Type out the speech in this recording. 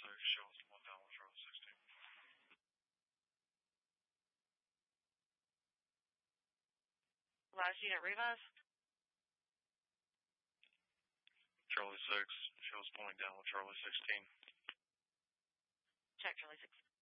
shows one down with Charlie 16. Last unit, Rivas. Charlie 6, shows point down with Charlie 16. Check, Charlie 6.